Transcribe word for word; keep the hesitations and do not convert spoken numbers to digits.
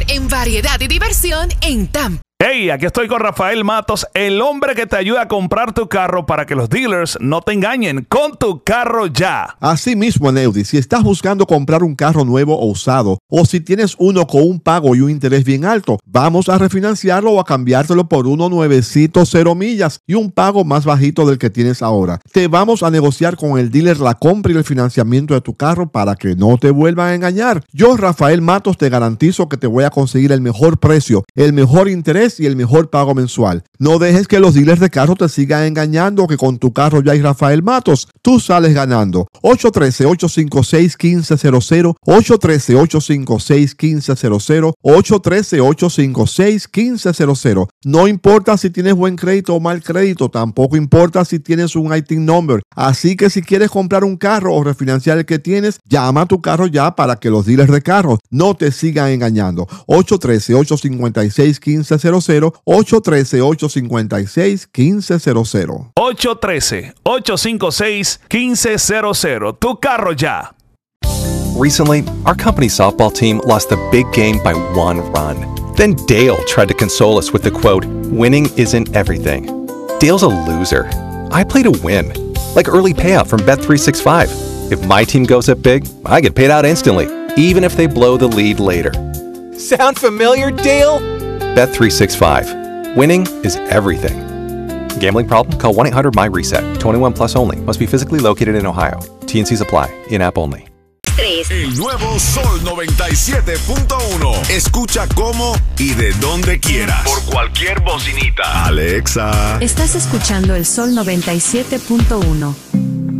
líder en variedad y diversión en Tampa. Hey, aquí estoy con Rafael Matos, el hombre que te ayuda a comprar tu carro para que los dealers no te engañen con tu carro ya. Así mismo, Aneudi, si estás buscando comprar un carro nuevo o usado, o si tienes uno con un pago y un interés bien alto, vamos a refinanciarlo o a cambiártelo por uno nuevecito, cero millas y un pago más bajito del que tienes ahora. Te vamos a negociar con el dealer la compra y el financiamiento de tu carro para que no te vuelvan a engañar. Yo, Rafael Matos, te garantizo que te voy a conseguir el mejor precio, el mejor interés y el mejor pago mensual. No dejes que los dealers de carro te sigan engañando que con tu carro ya hay Rafael Matos. Tú sales ganando. ocho uno tres, ocho cinco seis, uno cinco cero cero, ocho uno tres, ocho cinco seis, uno cinco cero cero, ocho uno tres, ocho cinco seis, uno cinco cero cero. No importa si tienes buen crédito o mal crédito, tampoco importa si tienes un I T I N number. Así que si quieres comprar un carro o refinanciar el que tienes, llama a tu carro ya para que los dealers de carros no te sigan engañando. ocho uno tres, ocho cinco seis, uno cinco cero cero, ocho uno tres, ocho cinco seis, uno cinco cero cero. ocho uno tres, ocho cinco seis, uno cinco cero cero. Tu carro ya. Recently, our company's softball team lost the big game by one run. Then Dale tried to console us with the quote, "Winning isn't everything." Dale's a loser. I play to win, like early payout from Bet three sixty-five. If my team goes up big, I get paid out instantly, even if they blow the lead later. Sound familiar, Dale? Bet three sixty-five. Winning is everything. Gambling problem? Call one eight hundred M Y reset. twenty-one plus only. Must be physically located in Ohio. T N Cs apply. In-app only. El nuevo Sol noventa y siete punto uno. Escucha cómo y de donde quieras. Por cualquier bocinita. Alexa. Estás escuchando el Sol noventa y siete punto uno.